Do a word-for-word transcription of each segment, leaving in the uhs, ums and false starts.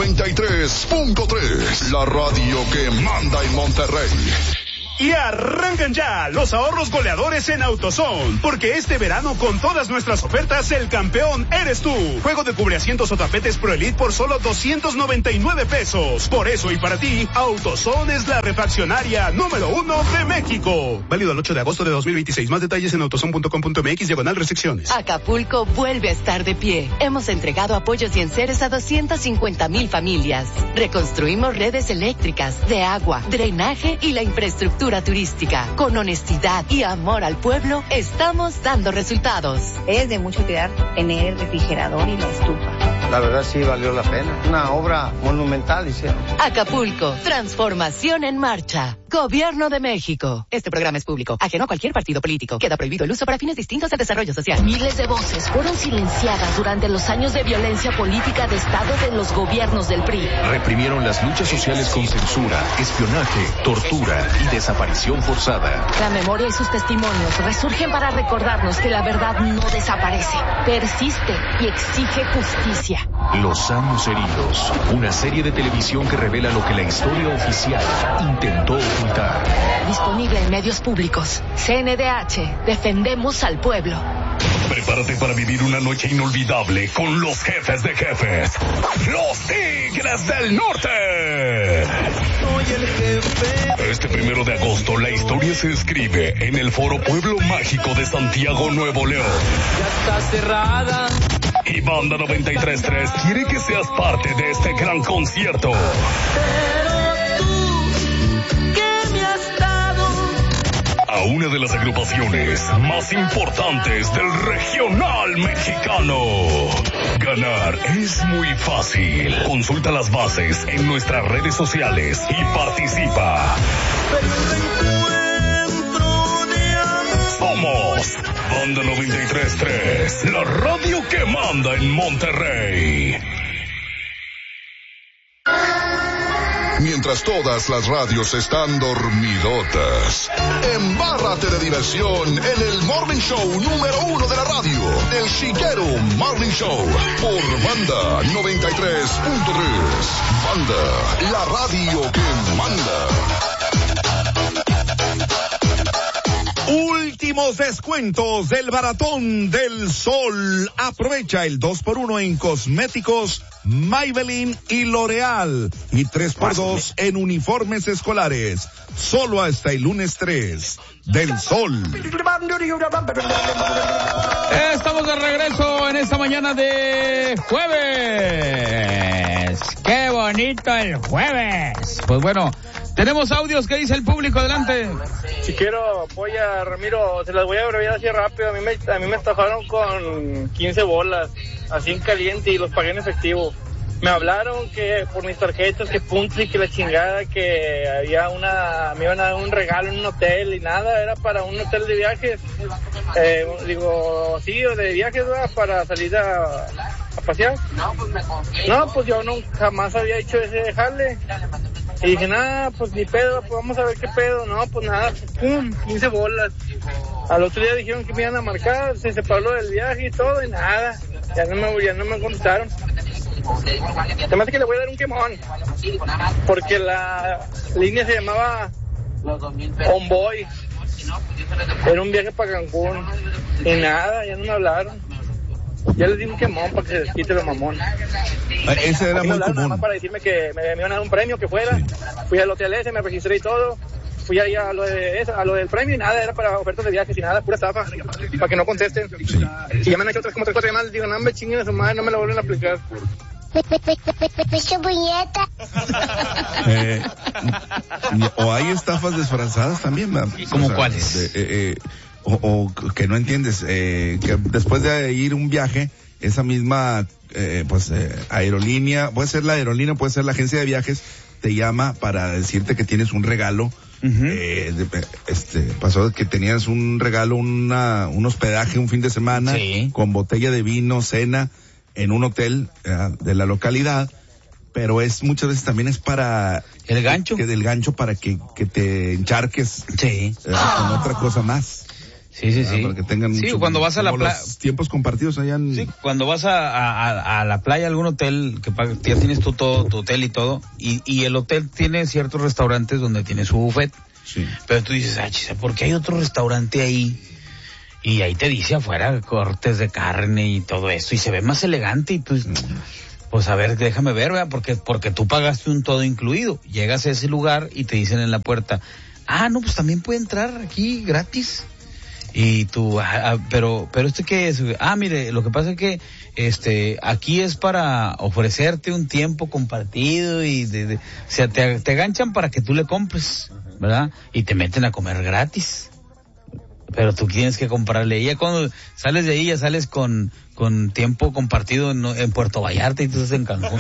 noventa y tres punto tres, la radio que manda en Monterrey. Y arrancan ya los ahorros goleadores en AutoZone, porque este verano con todas nuestras ofertas el campeón eres tú. Juego de cubreasientos o tapetes Pro Elite por solo doscientos noventa y nueve pesos. Por eso y para ti, AutoZone es la refaccionaria número uno de México. Válido el ocho de agosto de dos mil veintiséis. Más detalles en autozone punto com punto m x diagonal restricciones. Acapulco vuelve a estar de pie. Hemos entregado apoyos y enseres a doscientas cincuenta mil familias. Reconstruimos redes eléctricas, de agua, drenaje y la infraestructura turística. Con honestidad y amor al pueblo, estamos dando resultados. Es de mucho cuidar tener el refrigerador y la estufa. La verdad sí valió la pena. Una obra monumental hicieron. Acapulco, transformación en marcha. Gobierno de México. Este programa es público, ajeno a cualquier partido político. Queda prohibido el uso para fines distintos del desarrollo social. Miles de voces fueron silenciadas durante los años de violencia política de Estado de los gobiernos del P R I. Reprimieron las luchas sociales con censura, espionaje, tortura y desaparición forzada. La memoria y sus testimonios resurgen para recordarnos que la verdad no desaparece, persiste y exige justicia. Los años heridos, una serie de televisión que revela lo que la historia oficial intentó ocultar. Disponible en medios públicos. C N D H, defendemos al pueblo. Prepárate para vivir una noche inolvidable con los jefes de jefes, los Tigres del Norte. Soy el jefe. Este primero de agosto la historia se escribe en el Foro Pueblo Mágico de Santiago, Nuevo León. Ya está cerrada. Y Banda noventa y tres punto tres quiere que seas parte de este gran concierto. Pero tú, ¿qué me has dado? A una de las agrupaciones más importantes del regional mexicano. Ganar es muy fácil. Consulta las bases en nuestras redes sociales y participa. Somos Banda noventa y tres punto tres, la radio que manda en Monterrey. Mientras todas las radios están dormidotas, embárrate de diversión en el Morning Show número uno de la radio, el Shigeru Morning Show, por Banda noventa y tres punto tres. Banda, la radio que manda. Últimos descuentos del Baratón del Sol. Aprovecha el dos por uno en cosméticos Maybelline y L'Oreal y tres por dos en uniformes escolares. Solo hasta el lunes tres del Sol. Estamos de regreso en esta mañana de jueves. ¡Qué bonito el jueves! Pues bueno, tenemos audios que dice el público. Adelante. Si quiero apoya a Ramiro, se las voy a abreviar así rápido. A mí me, a mí me estafaron con quince bolas, así en caliente, y los pagué en efectivo. Me hablaron que por mis tarjetas, que puntos y que la chingada, que había una, me iban a dar un regalo en un hotel y nada, era para un hotel de viajes. Eh, digo, sí, de viajes, ¿verdad? Para salir a, a pasear. No, pues yo no, jamás había hecho ese jale. Y dije, nada, pues ni pedo, pues vamos a ver qué pedo. No, pues nada, pues, pum, quince bolas. Al otro día dijeron que me iban a marcar, se separó del viaje y todo, y nada. Ya no me, ya no me contestaron. Además que le voy a dar un quemón, porque la línea se llamaba Homeboy. Era un viaje para Cancún. Y nada, ya no me hablaron. Ya les di un quemón para que se desquite los mamón. Ese era muy común. Nada más para decirme que me, me iban a dar un premio, que fuera. Sí. Fui al hotel ese, me registré y todo. Fui ahí a lo de eso, a lo del premio y nada, era para ofertas de viajes y nada, pura estafa, para que no contesten. Sí. Y ya me han hecho otras como tres, cuatro llamadas, les digo, no me chinguen a su madre, no me la vuelven a aplicar. eh, o hay estafas disfrazadas también, ¿verdad? ¿Cómo o sea, cuáles? De, eh, eh, o, o que no entiendes, eh, que después de ir un viaje, esa misma, eh, pues, eh, aerolínea, puede ser la aerolínea, puede ser la agencia de viajes, te llama para decirte que tienes un regalo. Uh-huh. Eh, de, este, pasó que tenías un regalo, una, un hospedaje un fin de semana, sí, con botella de vino, cena, en un hotel eh, de la localidad, pero es muchas veces también es para el gancho, que, que del gancho para que, que te encharques, sí, eh, con otra cosa más. Sí, sí, sí. Para que tengan sí, mucho, cuando vas a la playa. Tiempos compartidos allá en... Sí, cuando vas a, a, a la playa, algún hotel, que paga, ya tienes tú todo, tu hotel y todo, y, y el hotel tiene ciertos restaurantes donde tiene su buffet. Sí. Pero tú dices, ah, chisa, ¿por qué hay otro restaurante ahí? Y ahí te dice afuera cortes de carne y todo esto, y se ve más elegante, y pues, mm. pues a ver, déjame ver, ¿verdad? Porque, porque tú pagaste un todo incluido. Llegas a ese lugar y te dicen en la puerta, ah, no, pues también puede entrar aquí gratis. Y tú, ah, pero, pero ¿esto qué es? Ah, mire, lo que pasa es que, este, aquí es para ofrecerte un tiempo compartido y de, de, o sea, te, te ganchan para que tú le compres, ¿verdad? Y te meten a comer gratis. Pero tú tienes que comprarle. Ya cuando sales de ahí, ya sales con, con tiempo compartido en, en Puerto Vallarta y tú estás en Cancún.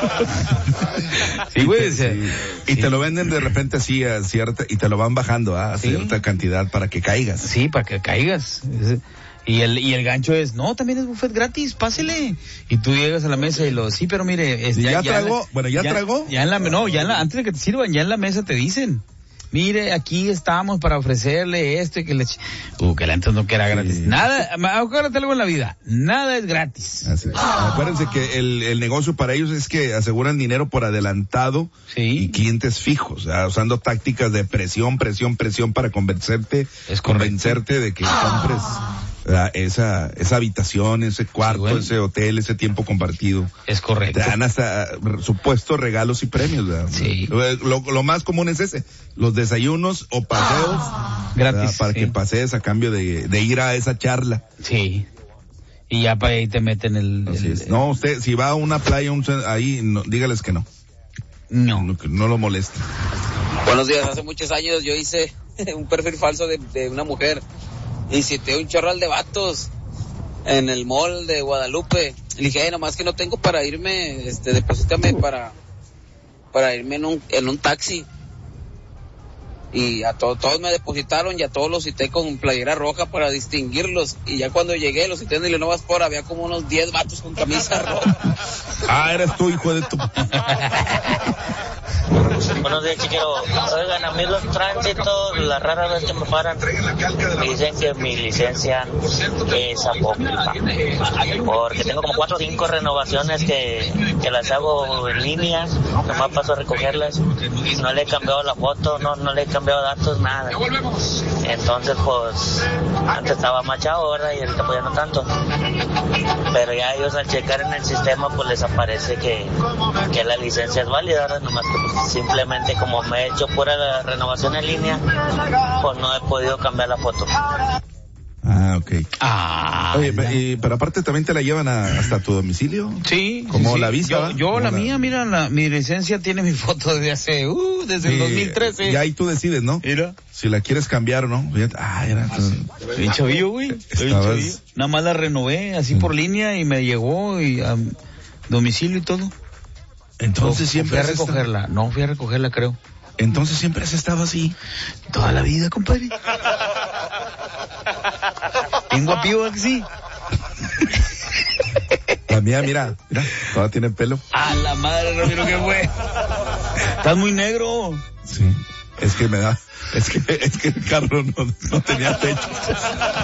Sí, güey. Sí. Y sí. Te lo venden de repente así a cierta, y te lo van bajando a ¿sí? cierta cantidad para que caigas. Sí, para que caigas. Y el, y el gancho es, no, también es buffet gratis, pásele. Y tú llegas a la mesa y lo, sí, pero mire, es, ya, ya, ya tragó, ya, bueno, ya, ya tragó. Ya en la, no, ya en la, antes de que te sirvan, ya en la mesa te dicen. Mire, aquí estamos para ofrecerle esto y que le... Uh, que la antes no que era gratis. Sí. Nada, acuérdate algo en la vida, nada es gratis. Así es. Acuérdense que el, el negocio para ellos es que aseguran dinero por adelantado sí. y clientes fijos, o sea, usando tácticas de presión, presión, presión para convencerte, es convencerte de que compres uh, esa esa habitación, ese cuarto, sí, bueno. ese hotel, ese tiempo compartido. Es correcto. Te dan hasta uh, supuestos regalos y premios, ¿verdad? Sí. Lo, lo más común es ese, los desayunos o paseos gratis para sí. que pasees a cambio de, de ir a esa charla. Sí. Y ya para ahí te meten el, el, el... No, usted si va a una playa un, ahí no, dígales que no. No. No, que no lo moleste. Buenos días, hace muchos años yo hice un perfil falso de, de una mujer y cité un chorral de vatos en el mall de Guadalupe. Le dije, hey, nomás que no tengo para irme, este, deposítame para para irme en un en un taxi. Y a to- todos me depositaron y a todos los cité con playera roja para distinguirlos. Y ya cuando llegué, los cité en Illinois Sport, había como unos diez vatos con camisa roja. Ah, eres tú, hijo de tu... Buenos días, chiquero. Oigan, a mí los tránsitos, la rara vez que me paran, me dicen que mi licencia es apócrifa. Porque tengo como cuatro o cinco renovaciones que, que las hago en línea, nomás paso a recogerlas. No le he cambiado la foto, no, no le he cambiado datos, nada. Entonces, pues, antes estaba machado, ¿verdad? Y ahorita pues ya no tanto. Pero ya ellos al checar en el sistema, pues les aparece que, que la licencia es válida, ¿verdad? Nomás que pues, simplemente como me he hecho pura la renovación en línea, pues no he podido cambiar la foto. Ah, ok. Ah, Oye, y, pero aparte también te la llevan a, hasta tu domicilio. Sí. Como sí, la vista. Yo, yo la, la mía, mira, la, mi licencia tiene mi foto desde hace, uh, desde sí, el dos mil trece. Y ahí tú decides, ¿no? Mira. Si la quieres cambiar o no. Ah, era. Soy chavillo, güey. Soy chavillo. Nada más la renové así sí. por línea y me llegó y a domicilio y todo. Entonces o, siempre. Fui a recogerla. Estado... No fui a recogerla, creo. Entonces siempre has estado así. Toda la vida, compadre. Bien guapío que sí. La mía, mira, mira, toda tiene pelo. A la madre, Ramiro, ¿qué fue? Estás muy negro. Sí, es que me da, es que, es que el carro no, no tenía techo.